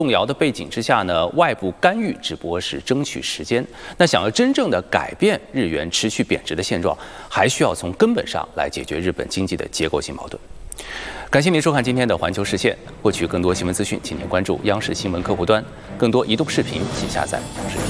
动摇的背景之下呢，外部干预只不过是争取时间。那想要真正的改变日元持续贬值的现状，还需要从根本上来解决日本经济的结构性矛盾。感谢您收看今天的环球视线。获取更多新闻资讯，请您关注央视新闻客户端。更多移动视频，请下载央视频。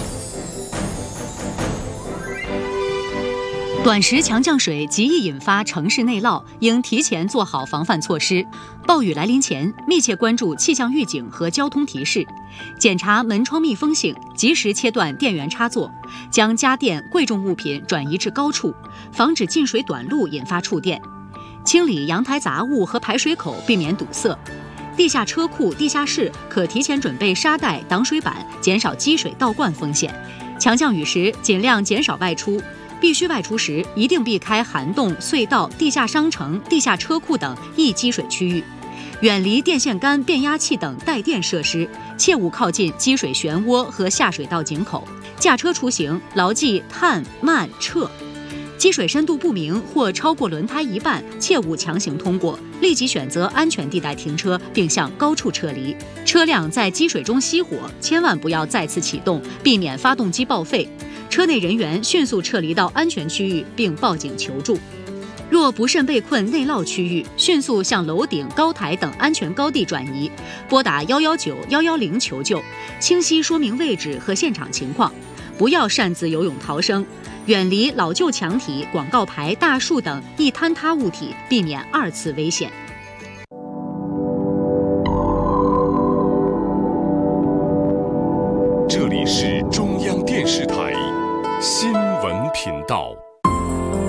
短时强降水极易引发城市内涝，应提前做好防范措施。暴雨来临前，密切关注气象预警和交通提示，检查门窗密封性，及时切断电源插座，将家电、贵重物品转移至高处，防止进水短路引发触电。清理阳台杂物和排水口，避免堵塞。地下车库、地下室可提前准备沙袋、挡水板，减少积水倒灌风险。强降雨时，尽量减少外出。必须外出时，一定避开涵洞、隧道、地下商城、地下车库等易积水区域，远离电线杆、变压器等带电设施，切勿靠近积水漩涡和下水道井口。驾车出行，牢记探、慢、撤。积水深度不明或超过轮胎一半，切勿强行通过，立即选择安全地带停车，并向高处撤离。车辆在积水中熄火，千万不要再次启动，避免发动机报废。车内人员迅速撤离到安全区域，并报警求助。若不慎被困内涝区域，迅速向楼顶、高台等安全高地转移，拨打119、110求救，清晰说明位置和现场情况，不要擅自游泳逃生，远离老旧墙体、广告牌、大树等易坍塌物体，避免二次危险。